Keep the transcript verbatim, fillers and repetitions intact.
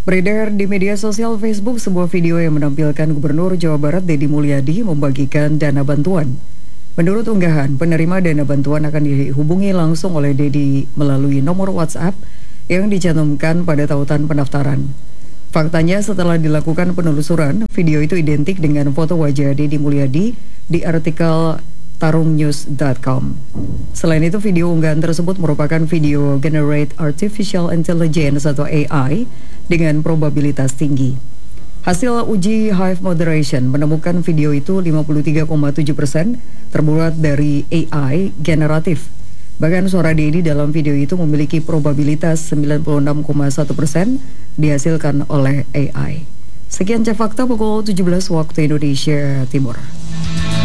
Beredar di media sosial Facebook sebuah video yang menampilkan Gubernur Jawa Barat Deddy Mulyadi membagikan dana bantuan. Menurut unggahan, penerima dana bantuan akan dihubungi langsung oleh Deddy melalui nomor WhatsApp yang dicantumkan pada tautan pendaftaran. Faktanya setelah dilakukan penelusuran, video itu identik dengan foto wajah Deddy Mulyadi di artikel tarungnews dot com. Selain itu, video unggahan tersebut merupakan video generate artificial intelligence atau A I dengan probabilitas tinggi. Hasil uji Hive Moderation menemukan video itu lima puluh tiga koma tujuh persen terbuat dari A I generatif. Bahkan suara Deddy dalam video itu memiliki probabilitas sembilan puluh enam koma satu persen dihasilkan oleh A I. Sekian Cek Fakta pukul tujuh belas waktu Indonesia Timur.